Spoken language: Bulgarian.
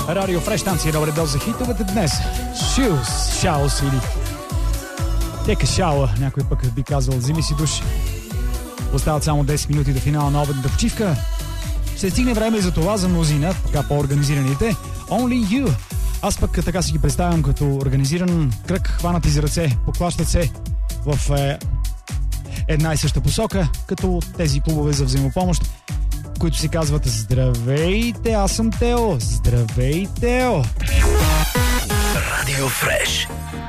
Радио Фреш, станция добре доза хитовете днес. Шаус или тека шауа, някой пък би казал, взими си душ. Остават само 10 минути до финала на обедната почивка. Ще стигне време за това за мнозина, така по-организираните. Only You. Аз пък така си ги представям като организиран кръг, хванати за ръце, поклащат се в една и съща посока, като тези клубове за взаимопомощ, които си казват: здравейте, аз съм Тео. Здравей, Тео. Радио Фреш.